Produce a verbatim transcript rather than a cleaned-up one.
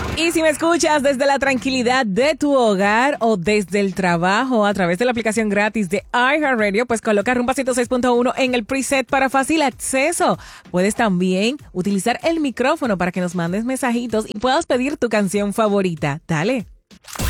Y si me escuchas desde la tranquilidad de tu hogar o desde el trabajo a través de la aplicación gratis de iHeartRadio, pues coloca Rumba ciento seis punto uno en el preset para fácil acceso. Puedes también utilizar el micrófono para que nos mandes mensajitos y puedas pedir tu canción favorita. Dale.